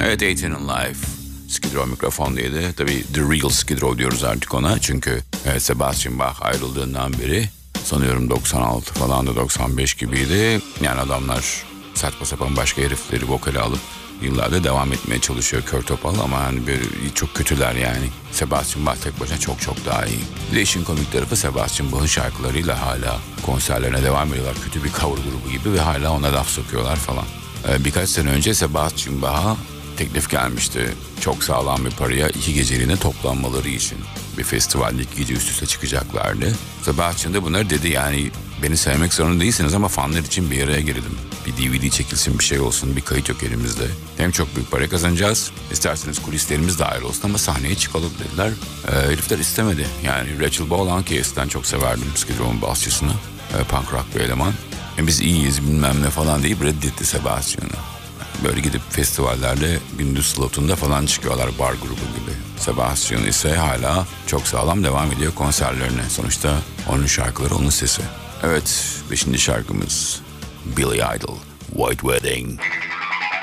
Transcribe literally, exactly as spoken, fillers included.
Evet, Eighteen in Life. Skid Row mikrofondaydı. Tabii The Real Skid Row diyoruz artık ona. Çünkü evet, Sebastian Bach ayrıldığından beri sanıyorum doksan altı falan da doksan beş gibiydi. Yani adamlar saçma sapan başka herifleri vokale alıp yıllarda devam etmeye çalışıyor Kurt Opal, ama hani bir, çok kötüler yani. Sebastian Bach tek başına çok çok daha iyi. Bir de işin komik tarafı, Sebastian Bach'ın şarkılarıyla hala konserlerine devam ediyorlar. Kötü bir cover grubu gibi ve hala ona laf sokuyorlar falan. Ee, birkaç sene önce Sebastian Bach'a teklif gelmişti. Çok sağlam bir paraya iki geceliğine toplanmaları için. Bir festivalde iki gece üst üste çıkacaklardı. Sebastian da bunları dedi, yani beni sevmek zorunda değilsiniz ama fanlar için bir araya girelim. Bir D V D çekilsin, bir şey olsun, bir kayıt yok elimizde. Hem çok büyük para kazanacağız, isterseniz kulislerimiz dahil olsun ama sahneye çıkalım dediler. Ee, herifler istemedi. Yani Rachel Bolan-Case'den çok severdim Skid Row'un basçısını. Ee, punk rock bir eleman. E biz iyiyiz bilmem ne falan deyip reddetti Sebastian'ı. Böyle gidip festivallerde gündüz slotunda falan çıkıyorlar, bar grubu gibi. Sebastian ise hala çok sağlam devam ediyor konserlerine. Sonuçta onun şarkıları, onun sesi. Evet, beşinci şarkımız Billy Idol, White Wedding.